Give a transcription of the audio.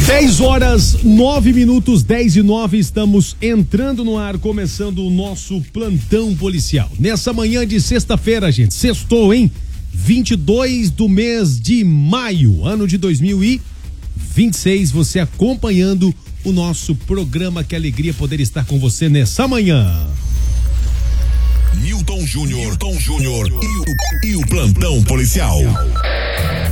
10h09, 10h09, estamos entrando no ar, começando o nosso plantão policial. Nessa manhã de sexta-feira, gente, sextou, hein? 22 do mês de maio, ano de 2026, você acompanhando o nosso programa. Que alegria poder estar com você nessa manhã. Milton Júnior e o plantão policial.